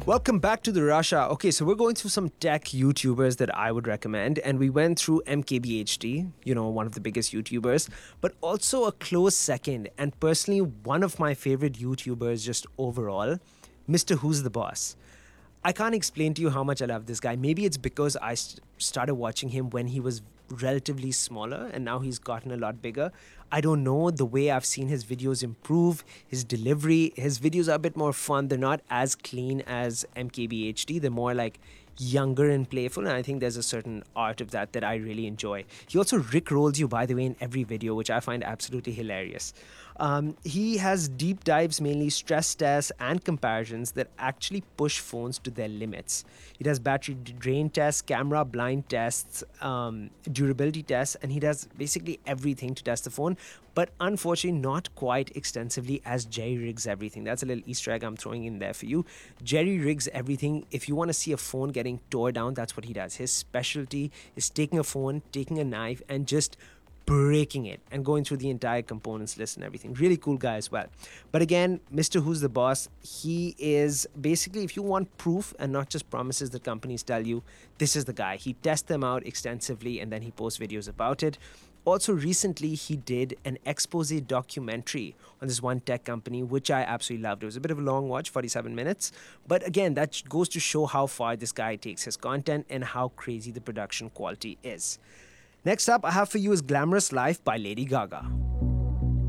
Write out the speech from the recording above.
Welcome back to the Russia. Okay, so we're going through some tech YouTubers that I would recommend, and we went through MKBHD, one of the biggest YouTubers, but also a close second, and personally, one of my favorite YouTubers just overall, Mr. Who's the Boss. I can't explain to you how much I love this guy. Maybe it's because I started watching him when he was relatively smaller and now he's gotten a lot bigger. I don't know. The way I've seen his videos improve, his delivery, his videos are a bit more fun. They're not as clean as MKBHD. They're more like younger and playful, and I think there's a certain art of that I really enjoy. He also rickrolls you, by the way, in every video, which I find absolutely hilarious. He has deep dives, mainly stress tests and comparisons that actually push phones to their limits. He does battery drain tests, camera blind tests, durability tests, and he does basically everything to test the phone, but unfortunately not quite extensively as Jerry rigs everything. That's a little Easter egg I'm throwing in there for you. Jerry rigs everything. If you want to see a phone getting tore down, that's what he does. His specialty is taking a phone, taking a knife, and just breaking it and going through the entire components list and everything. Really cool guy as well. But again, Mr. Who's the Boss, he is basically, if you want proof and not just promises that companies tell you, this is the guy. He tests them out extensively and then he posts videos about it. Also, recently, he did an expose documentary on this one tech company, which I absolutely loved. It was a bit of a long watch, 47 minutes. But again, that goes to show how far this guy takes his content and how crazy the production quality is. Next up, I have for you is Glamorous Life by Lady Gaga.